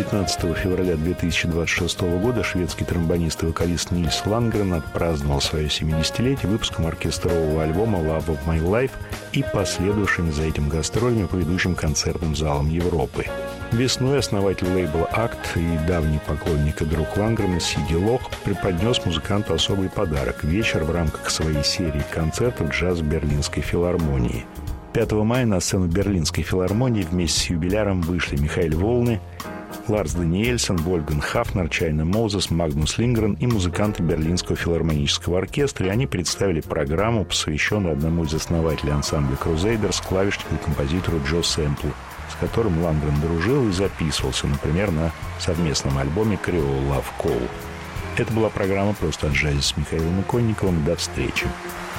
19 февраля 2026 года шведский тромбонист и вокалист Нильс Ландгрен отпраздновал свое 70-летие выпуском оркестрового альбома «Love of My Life» и последовавшими за этим гастролями по ведущим концертным залам Европы. Весной основатель лейбла «Акт» и давний поклонник и друг Ландгрена Сиди Лох преподнес музыканту особый подарок – вечер в рамках своей серии концертов «Джаз Берлинской филармонии». 5 мая на сцену Берлинской филармонии вместе с юбиляром вышли Михаэль Волны, Ларс Даниэльсон, Вольфганг Хафнер, Чайна Моузес, Магнус Лингрен и музыканты Берлинского филармонического оркестра, и они представили программу, посвященную одному из основателей ансамбля «Крузейдерс», клавишнику и композитору Джо Сэмплу, с которым Ландгрен дружил и записывался, например, на совместном альбоме «Creole Love Call». Это была программа «Просто о джазе» с Михаилом Иконниковым. До встречи.